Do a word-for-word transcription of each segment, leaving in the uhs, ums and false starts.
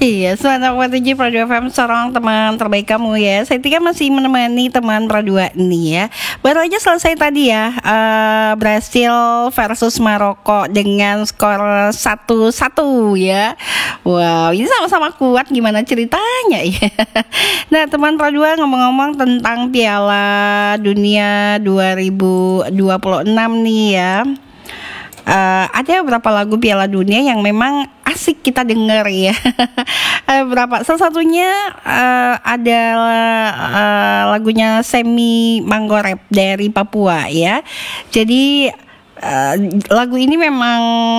Iya, sembilan koma tujuh Pradua F M, Sorong, teman terbaik kamu ya. Saya Tika masih menemani teman Pradua nih ya. Baru aja selesai tadi ya, uh, Brasil versus Maroko dengan skor satu satu ya. Wow, ini sama-sama kuat, gimana ceritanya ya. Nah, teman Pradua, ngomong-ngomong tentang Piala Dunia dua ribu dua puluh enam nih ya. Uh, ada beberapa lagu Piala Dunia yang memang asik kita denger ya. Ada beberapa, salah satunya uh, ada uh, lagunya Semi Mangorep dari Papua ya. Jadi uh, lagu ini memang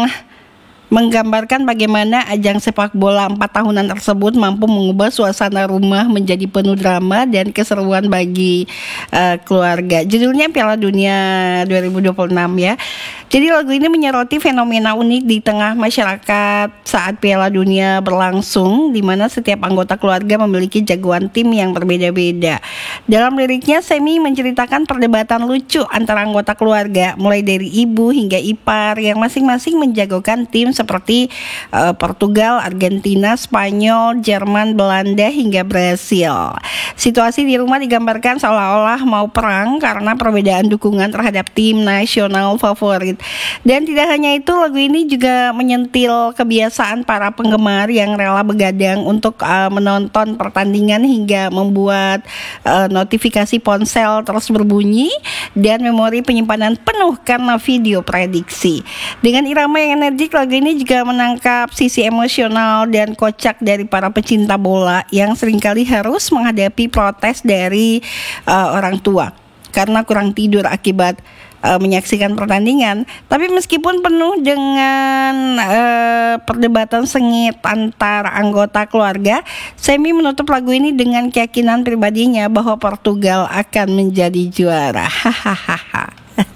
menggambarkan bagaimana ajang sepak bola empat tahunan tersebut mampu mengubah suasana rumah menjadi penuh drama dan keseruan bagi uh, keluarga. Judulnya Piala Dunia dua ribu dua puluh enam ya. Jadi lagu ini menyoroti fenomena unik di tengah masyarakat saat Piala Dunia berlangsung, di mana setiap anggota keluarga memiliki jagoan tim yang berbeda-beda. Dalam liriknya, Semi menceritakan perdebatan lucu antara anggota keluarga, mulai dari ibu hingga ipar yang masing-masing menjagokan tim seperti uh, Portugal, Argentina, Spanyol, Jerman, Belanda hingga Brasil. Situasi di rumah digambarkan seolah-olah mau perang karena perbedaan dukungan terhadap tim nasional favorit. Dan tidak hanya itu, lagu ini juga menyentil kebiasaan para penggemar yang rela begadang untuk uh, menonton pertandingan hingga membuat uh, notifikasi ponsel terus berbunyi dan memori penyimpanan penuh karena video prediksi. Dengan irama yang energik, lagu ini juga menangkap sisi emosional dan kocak dari para pecinta bola yang seringkali harus menghadapi protes dari uh, orang tua karena kurang tidur akibat uh, menyaksikan pertandingan. Tapi meskipun penuh dengan uh, perdebatan sengit antar anggota keluarga, Semi menutup lagu ini dengan keyakinan pribadinya bahwa Portugal akan menjadi juara. Hahaha.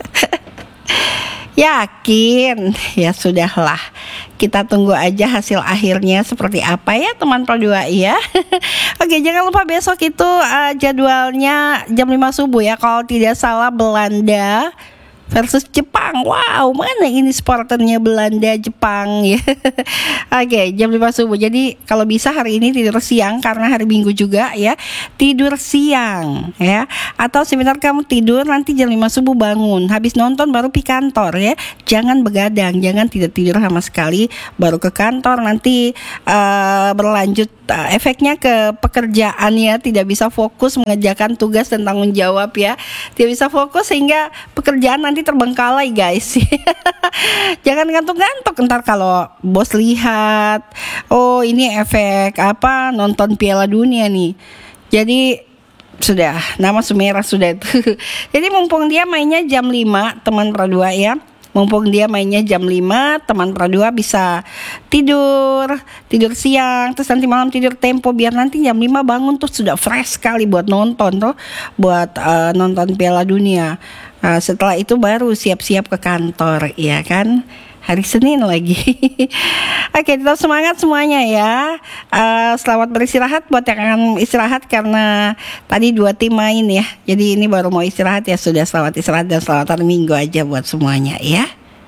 Yakin? Ya sudahlah, kita tunggu aja hasil akhirnya seperti apa ya teman Pradua ya. Oke, jangan lupa besok itu uh, jadwalnya jam lima subuh ya. Kalau tidak salah Belanda versus Jepang. Wow, mana ini sporternya Belanda Jepang ya. Oke, jam lima subuh. Jadi kalau bisa hari ini tidur siang karena hari Minggu juga ya. Tidur siang ya. Atau sebentar kamu tidur, nanti jam lima subuh bangun. Habis nonton baru pi kantor ya. Jangan begadang, jangan tidak tidur sama sekali baru ke kantor, nanti uh, berlanjut uh, efeknya ke pekerjaan ya. Tidak bisa fokus mengerjakan tugas dan tanggung jawab ya. Tidak bisa fokus sehingga pekerjaan nanti terbengkalai guys. Jangan ngantuk-ngantuk ntar kalau bos lihat, oh ini efek apa nonton Piala Dunia nih. Jadi sudah nama sumerah sudah itu. Jadi mumpung dia mainnya jam lima teman Pradua ya. Mumpung dia mainnya jam lima, teman Pradua bisa tidur, tidur siang, terus nanti malam tidur tempo biar nanti jam lima bangun tuh sudah fresh sekali buat nonton tuh, buat uh, nonton Piala Dunia. Uh, setelah itu baru siap-siap ke kantor, ya kan? Hari Senin lagi. Oke, tetap semangat semuanya ya. Uh, selamat beristirahat buat yang akan istirahat karena tadi dua tim main ya. Jadi ini baru mau istirahat ya, sudah selamat istirahat dan selamat hari Minggu aja buat semuanya ya.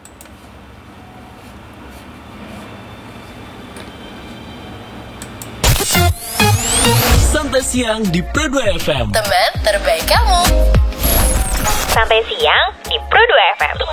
Sampai siang di Pradua F M. Teman terbaik kamu. Sampai siang di Pradua F M.